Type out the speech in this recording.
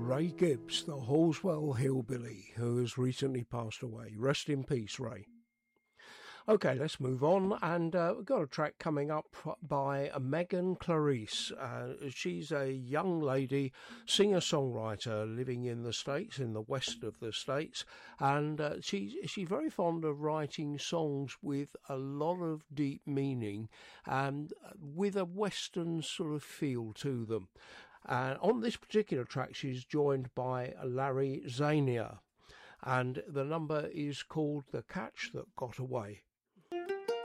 Ray Gibbs, the Horswell hillbilly, who has recently passed away. Rest in peace, Ray. Okay, let's move on, and we've got a track coming up by Megan Clarice. She's a young lady, singer-songwriter living in the States, in the west of the States, and she's very fond of writing songs with a lot of deep meaning and with a western sort of feel to them. On this particular track, she's joined by Larry Zania, and the number is called The Catch That Got Away.